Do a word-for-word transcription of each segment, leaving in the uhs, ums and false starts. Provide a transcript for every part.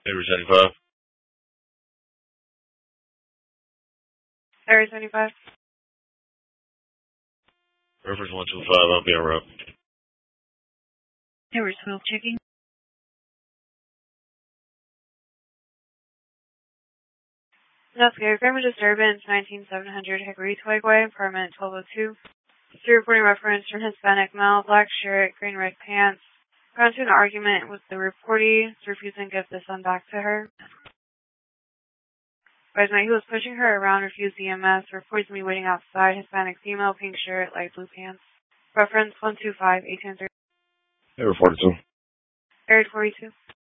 Area seventy-five. Area seventy-five. Reference one two five, I'll be en route. Area twelve checking. That's good. Grammar disturbance, nineteen seven hundred Hickory Twigway, apartment twelve oh two. Street reporting reference from Hispanic male, black shirt, green red pants. Got into an argument with the reportee, refusing to give the son back to her. Advisement, he was pushing her around, refused E M S. Reports me waiting outside. Hispanic female, pink shirt, light blue pants. Reference one two five, eight ten three. Area forty-two. Area forty-two.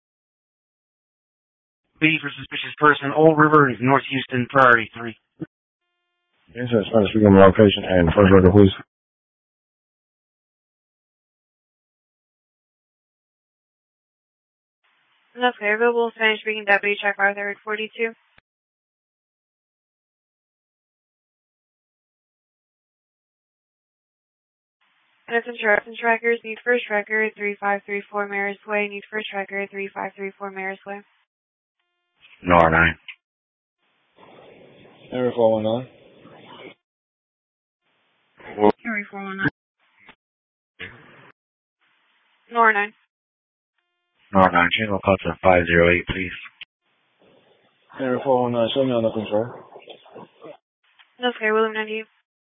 B for suspicious person, Old River, North Houston, priority three. Yes, sir. Spanish speaking location and first record, please. That's clear. Available Spanish speaking deputy, check bar third forty-two. Innocent Innocent trackers need first record three five three four Maris Way. Need first record three five three four Maris Way. No R nine. Area four one nine. Area four one nine. No R nine. No R nine. Channel call to five zero eight, please. Area four one nine. Show me on the control. That's clear. William ninety-eight.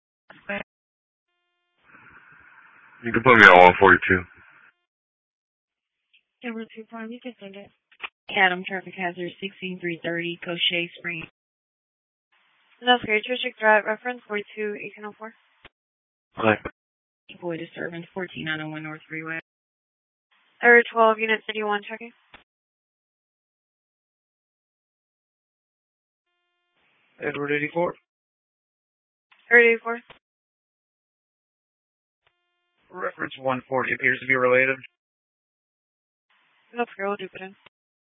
You can put me on one forty-two. Number two five, you can send it. Cadam traffic hazard sixteen three thirty, Cochet Spring. That's clear. Traffic threat reference forty-two eighteen oh four. Hi. Boy disturbance fourteen nine oh one North Freeway. Area twelve, unit thirty-one checking. Edward eighty-four. Area eighty-four. Reference one forty appears to be related. That's clear. We'll do it in.